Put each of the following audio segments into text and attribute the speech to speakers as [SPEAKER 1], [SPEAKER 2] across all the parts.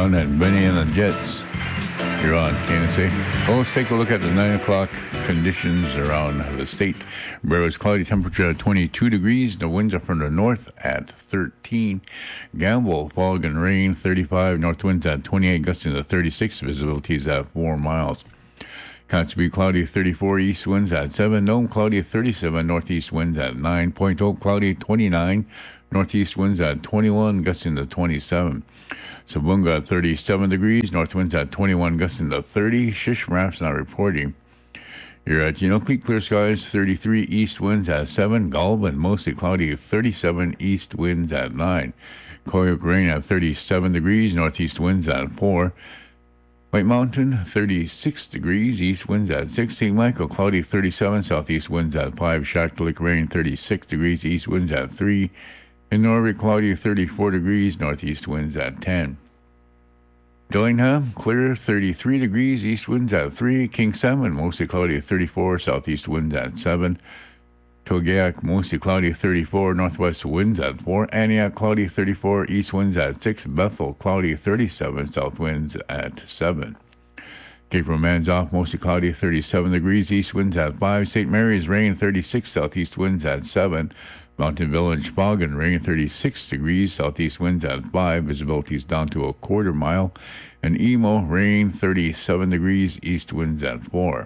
[SPEAKER 1] Brown and Benny and the Jets. You're on KNSA. Well, let's take a look at the 9 o'clock conditions around the state. Barrow's cloudy temperature at 22 degrees. The winds are from the north at 13. Gamble, fog and rain, 35. North winds at 28, gusting to 36. Visibility is at 4 miles. Kotzebue, cloudy, 34. East winds at 7. Nome, cloudy, 37. Northeast winds at 9. Point Hope, cloudy, 29. Northeast winds at 21, gusting to 27. Sabunga at 37 degrees. North winds at 21, gusting to 30. Shishmaref's not reporting. You're at Chino Creek, clear skies, 33. East winds at 7. Goulburn, mostly cloudy, 37. East winds at 9. Koyuk, rain at 37 degrees. Northeast winds at 4. White Mountain, 36 degrees. East winds at 6. St. Michael, cloudy, 37. Southeast winds at 5. Shackleck, rain, 36 degrees. East winds at 3. In Norway, cloudy, 34 degrees. Northeast winds at 10. Dillingham, clear, 33 degrees. East winds at 3. King Salmon, mostly cloudy at 34. Southeast winds at 7. Togayak, mostly cloudy 34. Northwest winds at 4. Antioch, cloudy 34. East winds at 6. Bethel, cloudy 37. South winds at 7. Cape Roman's off, mostly cloudy 37 degrees. East winds at 5. St. Mary's, rain 36. Southeast winds at 7. Mountain Village, fog and rain, 36 degrees. Southeast winds at 5. Visibility is down to a quarter mile. And Emo, rain, 37 degrees. East winds at 4.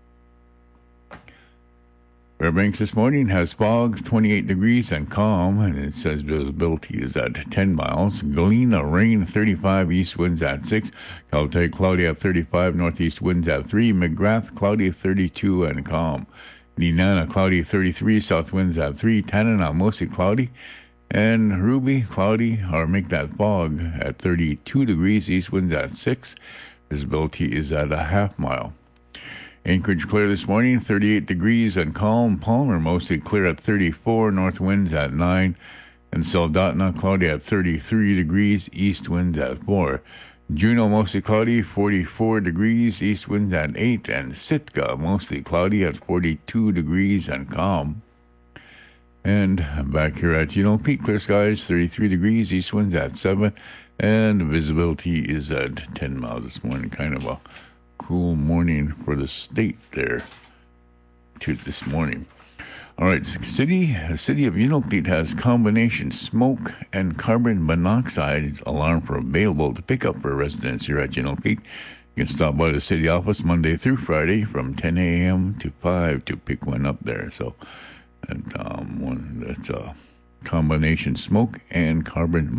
[SPEAKER 1] Fairbanks this morning has fog, 28 degrees and calm. And it says visibility is at 10 miles. Galena, rain, 35. East winds at 6. Caltech, cloudy at 35. Northeast winds at 3. McGrath, cloudy 32 and calm. Nenana, cloudy 33, south winds at 3. Tanana, mostly cloudy. And Ruby, cloudy, or make that fog at 32 degrees. East winds at 6. Visibility is at a half mile. Anchorage, clear this morning, 38 degrees and calm. Palmer, mostly clear at 34. North winds at 9. And Soldotna, cloudy at 33 degrees. East winds at 4. Juneau, mostly cloudy, 44 degrees, east winds at 8, and Sitka, mostly cloudy at 42 degrees and calm. And back here at Juneau Peak, clear skies, 33 degrees, east winds at 7, and visibility is at 10 miles this morning. Kind of a cool morning for the state there this morning. All right, the city of Unalakleet has combination smoke and carbon monoxide alarm for available to pick up for residents here at Unalakleet. You can stop by the city office Monday through Friday from 10 a.m. to 5 to pick one up there. So, that's a combination smoke and carbon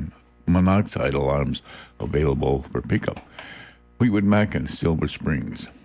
[SPEAKER 1] monoxide alarms available for pickup. Fleetwood Mac and Silver Springs.